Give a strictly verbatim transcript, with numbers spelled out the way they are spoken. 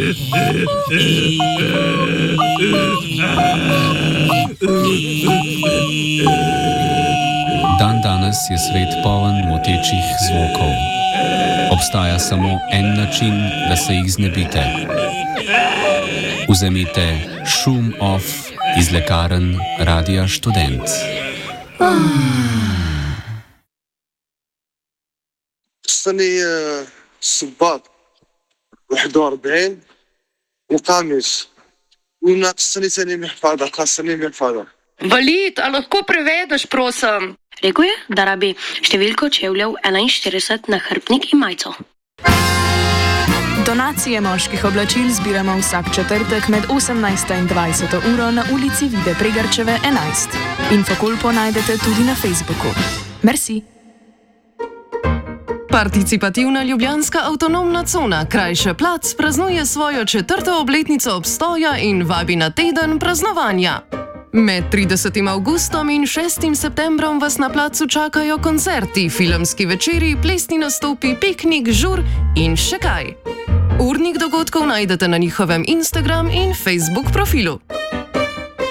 Dan danes je svet poln motečih zvokov. Obstaja samo en način, da se jih znebite. Vzemite šum off iz lekarn Radia Študent. خصني الصباط واحد وأربعين وقميص وناقصني ثاني محفظة خاصني محفظة. Valid, a lahko prevedeš, prosim? Rekel je, da rabi številko čevljev enainštirideset na hrbtnik in majico. Donacije moških oblačil zbiramo vsak četrtek med osemnajsto in dvajseto uro na ulici Vide Pregarčeve enajst. Infokulpo najdete tudi na Facebooku. Merci. Participativna ljubljanska avtonomna cona Krajše plac praznuje svojo četrto obletnico obstoja in vabi na teden praznovanja. Med tridesetim avgustom in šestim septembrom vas na placu čakajo koncerti, filmski večeri, plesni nastopi, piknik, žur in še kaj. Urnik dogodkov najdete na njihovem Instagram in Facebook profilu.